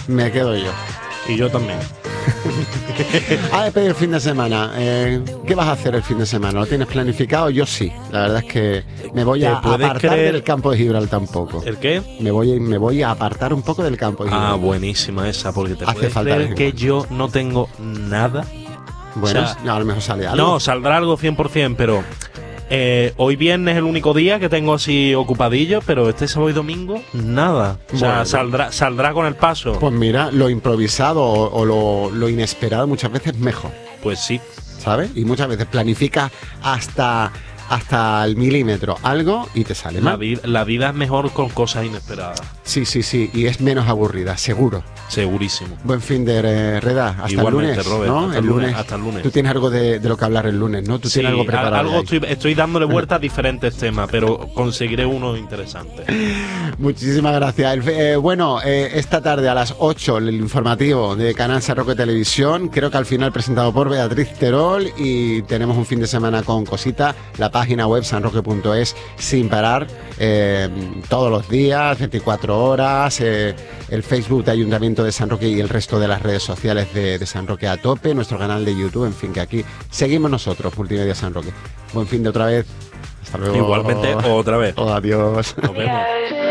Me quedo yo. Y yo también. A despedir el fin de semana. ¿Qué vas a hacer el fin de semana? ¿Lo tienes planificado? Yo sí. La verdad es que me voy a apartar del campo de Gibraltar un poco. ¿El qué? Me voy a apartar un poco del campo de Gibraltar. Buenísima esa, porque te Hace puedes falta creer de que yo no tengo nada. Bueno, O sea, a lo mejor sale algo. No, saldrá algo 100%, pero hoy viernes es el único día que tengo así ocupadillo, pero este sábado y domingo, nada. O sea, Bueno. saldrá con el paso. Pues mira, lo improvisado o lo inesperado muchas veces es mejor, Pues sí. ¿sabes? Y muchas veces planificas hasta el milímetro algo y te sale mal. La vida es mejor con cosas inesperadas. Sí, y es menos aburrida, seguro. Segurísimo. Buen fin de Reda, hasta Igualmente, el lunes, Robert, ¿no? hasta el lunes, hasta el lunes. Tú tienes algo de lo que hablar el lunes, ¿no? Tú tienes algo preparado. Algo estoy dándole vuelta a diferentes temas, pero conseguiré uno interesante. Muchísimas gracias. Esta tarde a las 8 el informativo de Canal San Roque Televisión, creo que al final presentado por Beatriz Terol, y tenemos un fin de semana con cositas, la página web sanroque.es sin parar, todos los días, 24 horas, el Facebook de Ayuntamiento de San Roque y el resto de las redes sociales de San Roque a tope, nuestro canal de YouTube, en fin, que aquí seguimos nosotros, Multimedia San Roque. Buen fin de otra vez. Hasta luego. Igualmente, otra vez. Adiós. Nos vemos.